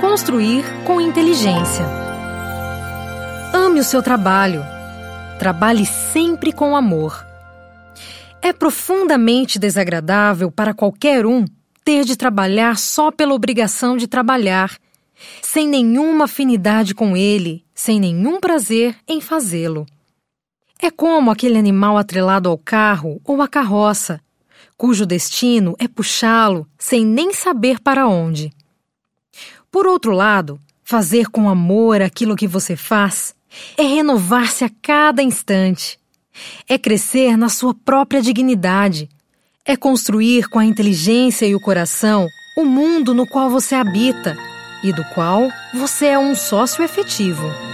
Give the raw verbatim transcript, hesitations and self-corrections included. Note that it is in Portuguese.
construir com inteligência. Ame o seu trabalho. Trabalhe sempre com amor. É profundamente desagradável para qualquer um ter de trabalhar só pela obrigação de trabalhar, sem nenhuma afinidade com ele, sem nenhum prazer em fazê-lo. É como aquele animal atrelado ao carro ou à carroça, cujo destino é puxá-lo sem nem saber para onde. Por outro lado, fazer com amor aquilo que você faz é renovar-se a cada instante, é crescer na sua própria dignidade, é construir com a inteligência e o coração o mundo no qual você habita e do qual você é um sócio efetivo.